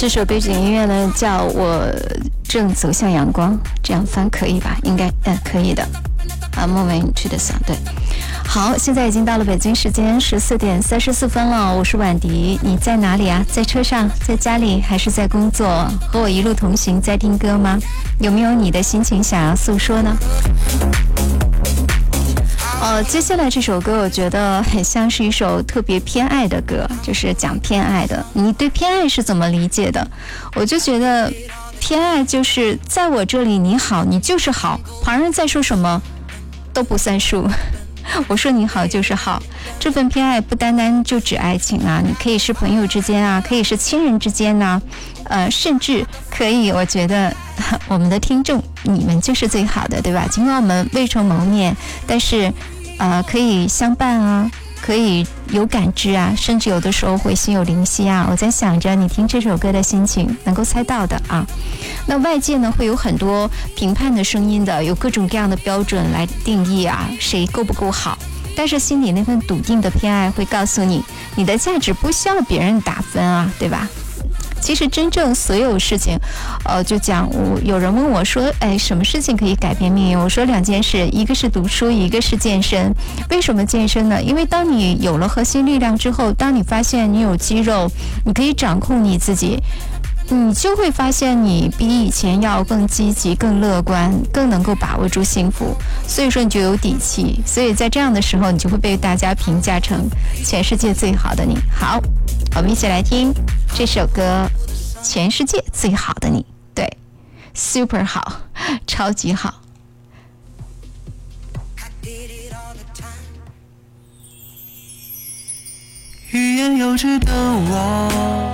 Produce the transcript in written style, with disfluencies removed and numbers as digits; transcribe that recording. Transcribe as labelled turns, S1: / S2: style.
S1: 这首背景音乐呢叫我正走向阳光，这样翻可以吧？应该可以的啊。莫文去的想对。好，现在已经到了北京时间14:34了，我是婉迪，你在哪里啊？在车上，在家里，还是在工作？和我一路同行，在听歌吗？有没有你的心情想要诉说呢？接下来这首歌我觉得很像是一首特别偏爱的歌，就是讲偏爱的。你对偏爱是怎么理解的？我就觉得偏爱就是在我这里你好，你就是好，旁人再说什么都不算数。我说你好就是好，这份偏爱不单单就指爱情啊，你可以是朋友之间啊，可以是亲人之间啊，甚至可以，我觉得我们的听众你们就是最好的，对吧？尽管我们未曾谋面，但是可以相伴啊，可以有感知啊，甚至有的时候会心有灵犀啊。我在想着你听这首歌的心情能够猜到的啊。那外界呢会有很多评判的声音的，有各种各样的标准来定义啊，谁够不够好。但是心里那份笃定的偏爱会告诉你，你的价值不需要别人打分啊，对吧？其实真正所有事情，就讲有人问我说，什么事情可以改变命运？我说2件事，一个是读书，一个是健身。为什么健身呢？因为当你有了核心力量之后，当你发现你有肌肉，你可以掌控你自己，你就会发现你比以前要更积极、更乐观、更能够把握住幸福。所以说你就有底气，所以在这样的时候，你就会被大家评价成全世界最好的你。好，我们一起来听这首歌《全世界最好的你》。对 ，super 好，超级好。
S2: 欲言又止的我，